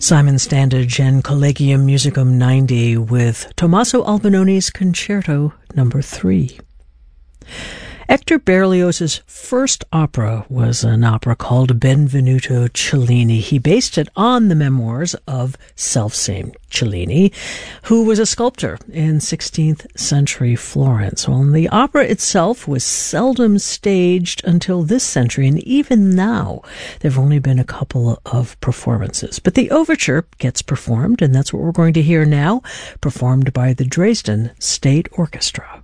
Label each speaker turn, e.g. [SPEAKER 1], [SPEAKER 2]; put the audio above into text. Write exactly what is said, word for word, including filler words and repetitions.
[SPEAKER 1] Simon Standage and Collegium Musicum ninety with Tommaso Albinoni's Concerto Number three. Hector Berlioz's first opera was an opera called Benvenuto Cellini. He based it on the memoirs of selfsame Cellini, who was a sculptor in sixteenth century Florence. Well, the opera itself was seldom staged until this century, and even now there have only been a couple of performances. But the overture gets performed, and that's what we're going to hear now, performed by the Dresden State Orchestra.